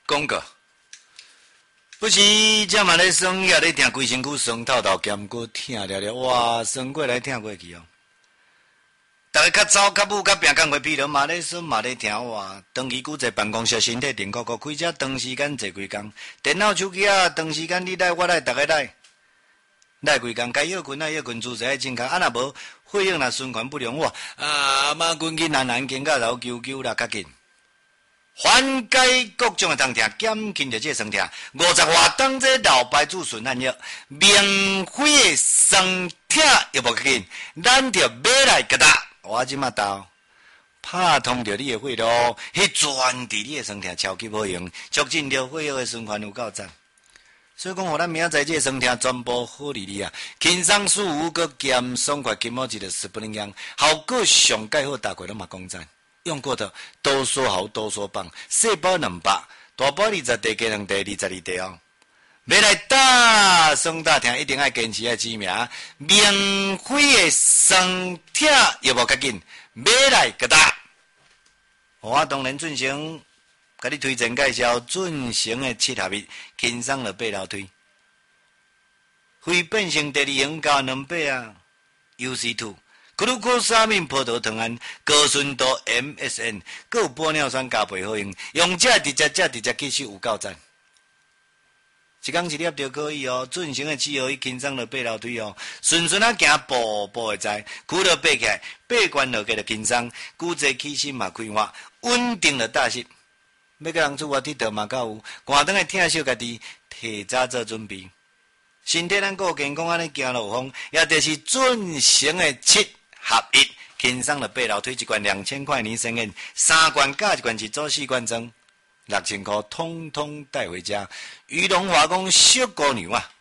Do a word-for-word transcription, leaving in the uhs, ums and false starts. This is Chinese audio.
广告。不是，这嘛咧酸，也咧听规身躯酸透透，兼过疼了了，哇，酸过来疼过去哦。大家较早较母较拼工课疲劳嘛咧酸嘛咧疼哇，长期久坐办公室，身体定酷酷，开车长时间坐几工，电脑手机啊，长时间你来我来，大家来，来几工，该休困啊休困，姿势爱正确，啊若无血液若循环不良哇，啊妈滚紧难难经甲老救救啦，较紧。缓解各种的疼痛，减轻着这酸痛。五十外当这老牌子顺汗药，免费的酸痛又无要紧，咱着买来给他。我即马到拍通着你的血路，迄专治你的酸痛超级好用，促进着血液的循环有够赞。所以讲，互咱明仔载这酸痛全部好哩哩啊！轻松舒服，佮兼爽快，金毛一个十不能样，效果上介好，大概拢嘛讲赞。用过的多说好，多说棒，细包两百，大包二十地加两地，二十二地哦。要来打酸大疼，一定要坚持要知名，免费的酸痛又无较紧，买来个打。我当然进行，甲你推荐介绍进行的七合一，轻松了八楼推，非变性第二型加两百啊 ，U C two。グルコサミン葡萄糖胺、高纯度 M S N， 各有玻尿酸加倍好用，用这直接这直接吸收有够赞。一工一粒就可以哦，准成的七合一轻松了八楼腿哦，顺顺啊行步步会知，骨头爬起来，八关落去就轻松，骨质起心嘛开发，稳定了大息。要甲人出外佚佗嘛较有，寒灯的疼惜家己，提早做准备。身体咱够健康，安尼行路风，也就是准成的七。合一轻松了八楼推一罐两千块年生宴，三罐加一罐是做四罐装，六千块通通带回家。鱼龙华工小姑娘啊！